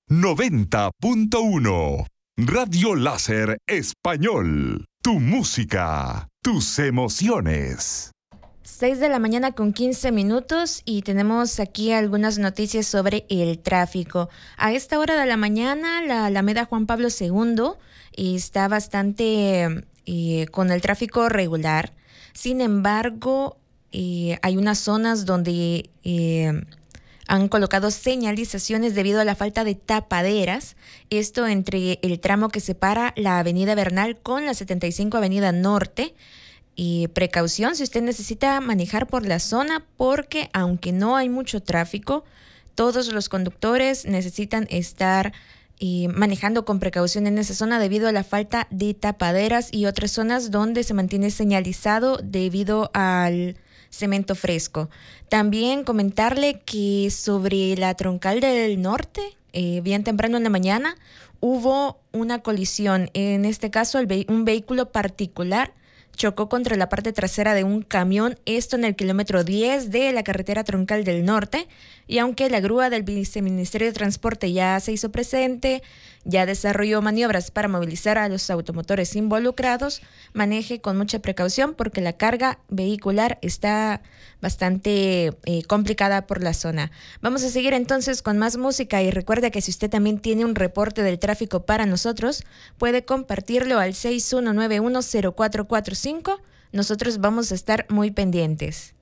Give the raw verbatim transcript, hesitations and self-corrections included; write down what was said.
noventa punto uno. Radio Láser Español. Tu música, tus emociones. seis de la mañana con quince minutos y tenemos aquí algunas noticias sobre el tráfico. A esta hora de la mañana, la Alameda Juan Pablo segundo está bastante eh, con el tráfico regular. Sin embargo, eh, hay unas zonas donde eh, han colocado señalizaciones debido a la falta de tapaderas. Esto entre el tramo que separa la Avenida Bernal con la setenta y cinco Avenida Norte. Y precaución si usted necesita manejar por la zona, porque aunque no hay mucho tráfico, todos los conductores necesitan estar eh, manejando con precaución en esa zona debido a la falta de tapaderas y otras zonas donde se mantiene señalizado debido al cemento fresco. También comentarle que sobre la Troncal del Norte, eh, bien temprano en la mañana, hubo una colisión. En este caso, el ve- un vehículo particular chocó contra la parte trasera de un camión, esto en el kilómetro diez de la carretera Troncal del Norte, y aunque la grúa del Viceministerio de Transporte ya se hizo presente, ya desarrolló maniobras para movilizar a los automotores involucrados, maneje con mucha precaución porque la carga vehicular está bastante eh, complicada por la zona. Vamos a seguir entonces con más música y recuerda que si usted también tiene un reporte del tráfico para nosotros, puede compartirlo al seis uno nueve uno cero cuatro cuatro cinco. Nosotros vamos a estar muy pendientes.